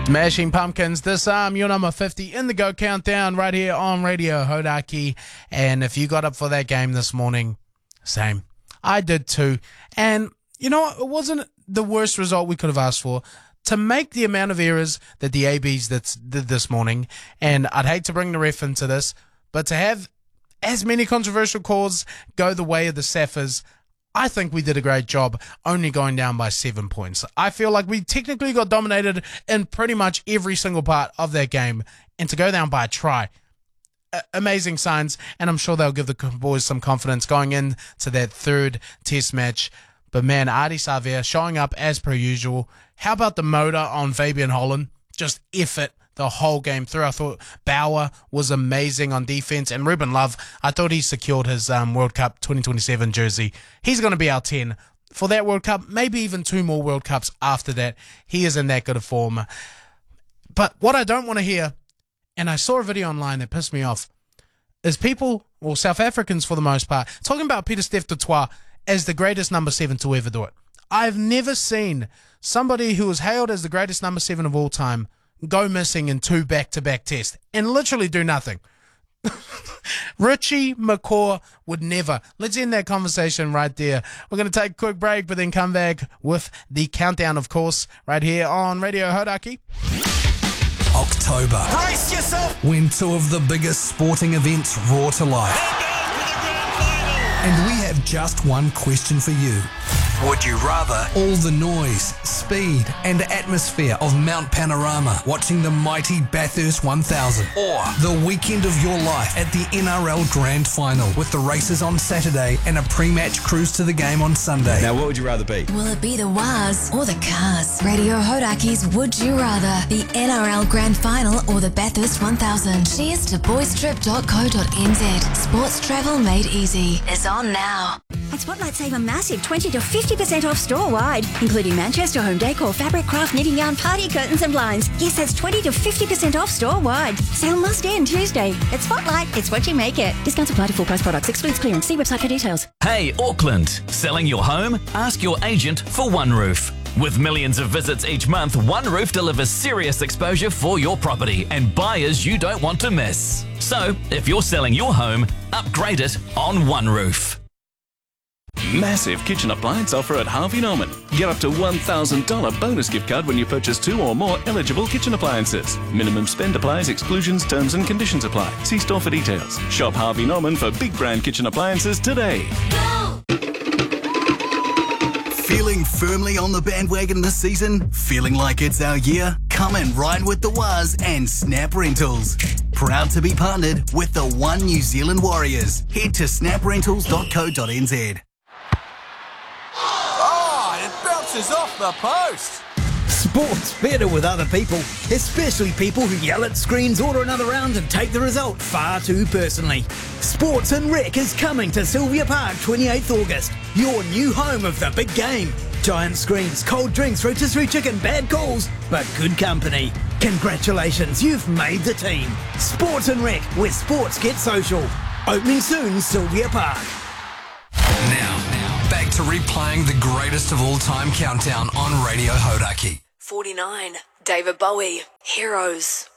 Smashing Pumpkins, this your number 50 in the Go Countdown right here on Radio Hodaki. And if you got up for that game this morning, same. I did too. And you know what? It wasn't the worst result we could have asked for. To make the amount of errors that the ABs did this morning, and I'd hate to bring the ref into this, but to have as many controversial calls go the way of the Saffers, I think we did a great job only going down by 7 points. I feel like we technically got dominated in pretty much every single part of that game, and to go down by a try, amazing signs, and I'm sure they'll give the boys some confidence going into that third test match. But man, Ardie Savea showing up as per usual. How about the motor on Fabian Holland? Just effort the whole game through. I thought Bauer was amazing on defense, and Ruben Love, I thought he secured his World Cup 2027 jersey. He's going to be our 10 for that World Cup, maybe even 2 more World Cups after that. He is in that good a form. But what I don't want to hear, and I saw a video online that pissed me off, is people, or South Africans for the most part, talking about Pieter-Steph du Toit as the greatest number 7 to ever do it. I've never seen somebody who was hailed as the greatest number 7 of all time go missing in 2 back-to-back tests and literally do nothing. Richie McCaw would never. Let's end that conversation right there. We're going to take a quick break, but then come back with the countdown, of course, right here on Radio Hodaki. October. Brace yourself! When 2 of the biggest sporting events roar to life. And we have just one question for you. Would you rather all the noise, speed and atmosphere of Mount Panorama watching the mighty Bathurst 1000, or the weekend of your life at the NRL Grand Final with the races on Saturday and a pre-match cruise to the game on Sunday? Now, what would you rather be? Will it be the Waz or the Cars? Radio Hodaki's Would You Rather, the NRL Grand Final or the Bathurst 1000. Cheers to boystrip.co.nz. Sports travel made easy is on now. At Spotlight, save a massive 20 to 50% off store-wide, including Manchester home decor, fabric, craft, knitting yarn, party curtains and blinds. Yes, that's 20 to 50% off store-wide. Sale must end Tuesday. At Spotlight, it's what you make it. Discounts apply to full price products. Excludes clearance. See website for details. Hey, Auckland. Selling your home? Ask your agent for One Roof. With millions of visits each month, One Roof delivers serious exposure for your property and buyers you don't want to miss. So, if you're selling your home, upgrade it on One Roof. Massive kitchen appliance offer at Harvey Norman. Get up to $1,000 bonus gift card when you purchase 2 or more eligible kitchen appliances. Minimum spend applies, exclusions, terms and conditions apply. See store for details. Shop Harvey Norman for big brand kitchen appliances today. Feeling firmly on the bandwagon this season? Feeling like it's our year? Come and ride with the Waz and Snap Rentals. Proud to be partnered with the One New Zealand Warriors. Head to snaprentals.co.nz. Bounces off the post. Sport's better with other people, especially people who yell at screens, order another round and take the result far too personally. Sports and Rec is coming to Sylvia Park 28th August, your new home of the big game. Giant screens, cold drinks, rotisserie chicken, bad calls, but good company. Congratulations, you've made the team. Sports and Rec, where sports get social. Opening soon, Sylvia Park. Now, back to replaying the greatest of all time countdown on Radio Hodaki. 49. David Bowie. Heroes.